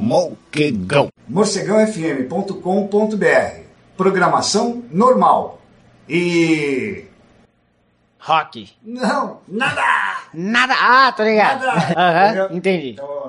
Morcegão. morcegãofm.com.br. Programação normal. E... rock. Não, nada! Nada. Ah, tô ligado. Nada. Aham, entendi. Então,